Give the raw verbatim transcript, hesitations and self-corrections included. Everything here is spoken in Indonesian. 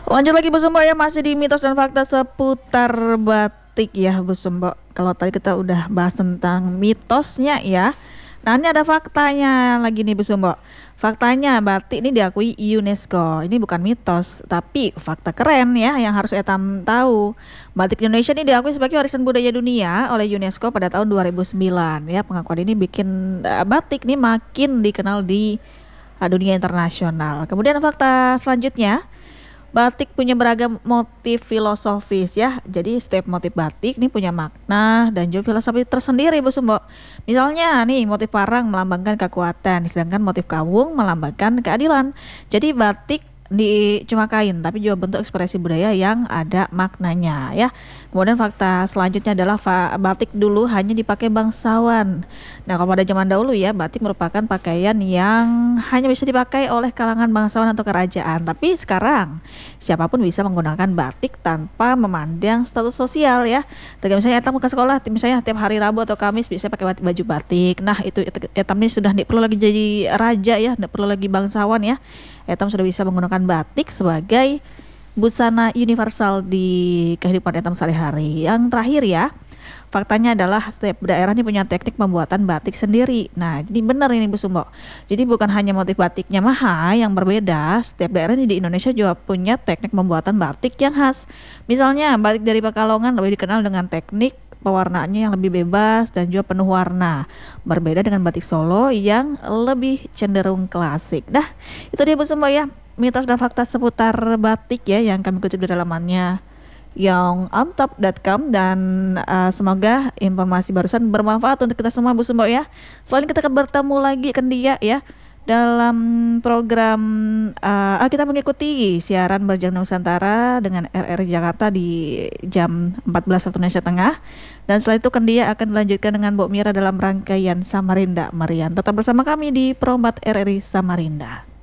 Lanjut lagi Bu Sumbo ya, masih di mitos dan fakta seputar batik ya Bu Sumbo. Kalau tadi kita udah bahas tentang mitosnya ya. Nah ini ada faktanya lagi nih Bu Sumbo. Faktanya batik ini diakui UNESCO. Ini bukan mitos, tapi fakta keren ya yang harus Etam tahu. Batik Indonesia ini diakui sebagai warisan budaya dunia oleh UNESCO pada tahun dua ribu sembilan ya. Pengakuan ini bikin eh, batik nih makin dikenal di eh, dunia internasional. Kemudian fakta selanjutnya, batik punya beragam motif filosofis ya. Jadi setiap motif batik nih punya makna dan juga filosofi tersendiri Bu Sumbo. Misalnya nih motif parang melambangkan kekuatan, sedangkan motif kawung melambangkan keadilan. Jadi batik di cuma kain tapi juga bentuk ekspresi budaya yang ada maknanya ya. Kemudian fakta selanjutnya adalah fa- batik dulu hanya dipakai bangsawan. Nah, kalau pada zaman dahulu ya, batik merupakan pakaian yang hanya bisa dipakai oleh kalangan bangsawan atau kerajaan. Tapi sekarang siapapun bisa menggunakan batik tanpa memandang status sosial ya. Tapi misalnya Etam ke sekolah, misalnya tiap hari Rabu atau Kamis bisa pakai bat- baju batik. Nah, itu Etam ini sudah tidak perlu lagi jadi raja ya, tidak perlu lagi bangsawan ya. Etam sudah bisa menggunakan batik sebagai busana universal di kehidupan Etam sehari-hari. Yang terakhir ya, faktanya adalah setiap daerah ini punya teknik pembuatan batik sendiri. Nah, jadi benar ini Bu Sumbo. Jadi bukan hanya motif batiknya maha yang berbeda, setiap daerah ini di Indonesia juga punya teknik pembuatan batik yang khas. Misalnya, batik dari Pekalongan lebih dikenal dengan teknik pewarnaannya yang lebih bebas dan juga penuh warna. Berbeda dengan batik Solo yang lebih cenderung klasik. Dah, itu dia Bu Sumbo ya, mitos dan fakta seputar batik ya yang kami kutip di dalamannya yang amtop dot com. Dan uh, semoga informasi barusan bermanfaat untuk kita semua Bu Sumbo ya. Selain kita akan bertemu lagi kan dia ya dalam program uh, ah, kita mengikuti siaran Berjam Nusantara dengan R R I Jakarta di jam empat belas waktu Indonesia Tengah. Dan setelah itu Kendia akan dilanjutkan dengan Bu Mira dalam rangkaian Samarinda Merian. Tetap bersama kami di Perombat R R I Samarinda.